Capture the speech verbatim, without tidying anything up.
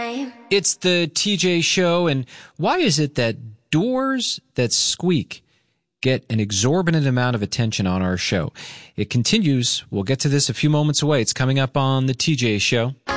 time. It's the T J Show, and why is it that doors that squeak get an exorbitant amount of attention on our show? It continues. We'll get to this a few moments away. It's coming up on the T J Show.